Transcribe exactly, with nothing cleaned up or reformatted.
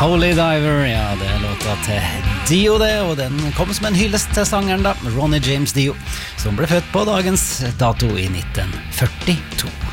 Holy Diver, ja, det er låta til Dio det, og den kom som en hyllest til sangeren da, Ronnie James Dio, som ble født på dagens dato i nitten førtito.